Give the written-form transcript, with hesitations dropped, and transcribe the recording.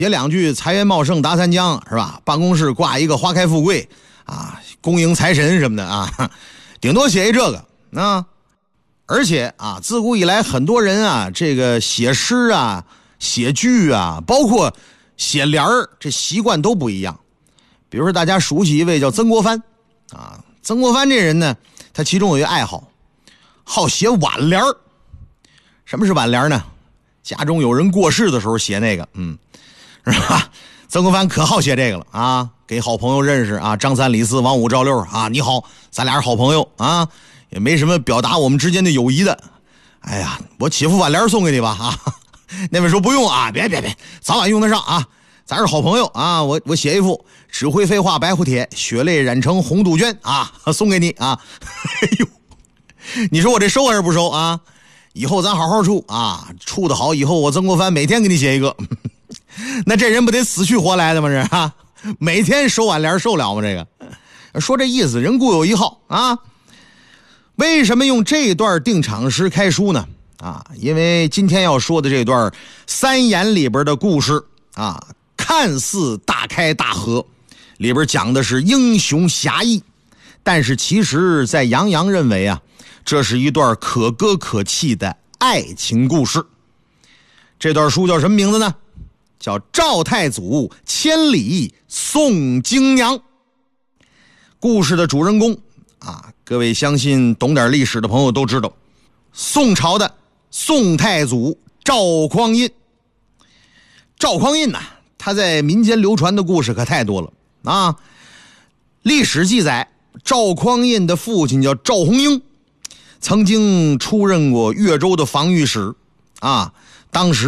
写两句财源茂盛达三江是吧？办公室挂一个花开富贵啊，恭迎财神什么的啊，顶多写一这个啊。而且啊，自古以来很多人啊，这个写诗啊、写剧啊，包括写联儿，这习惯都不一样。比如说大家熟悉一位叫曾国藩啊，曾国藩这人呢，他其中有一个爱好，好写挽联儿。什么是挽联呢？家中有人过世的时候写那个，是吧？曾国藩可好写这个了啊，给好朋友认识啊，张三李四王五赵六啊，你好，咱俩是好朋友啊，也没什么表达我们之间的友谊的。哎呀，我起副挽联送给你吧啊！那位说不用啊，别，早晚用得上啊，咱是好朋友啊，我写一副只会废话白虎帖，血泪染成红杜鹃啊，送给你啊。哎呦，你说我这收还是不收啊？以后咱好好处啊，处得好以后我曾国藩每天给你写一个。那这人不得死去活来的吗？这啊，每天收挽联受了吗？这个说这意思，人固有一好啊。为什么用这段定场诗开书呢？啊，因为今天要说的这段三言里边的故事啊，看似大开大合，里边讲的是英雄侠义，但是其实在杨洋认为啊，这是一段可歌可泣的爱情故事。这段书叫什么名字呢？叫赵太祖千里送京娘。故事的主人公啊，各位相信懂点历史的朋友都知道，宋朝的宋太祖赵匡胤。赵匡胤他在民间流传的故事可太多了啊。历史记载，赵匡胤的父亲叫赵弘英，曾经出任过越州的防御使啊，当时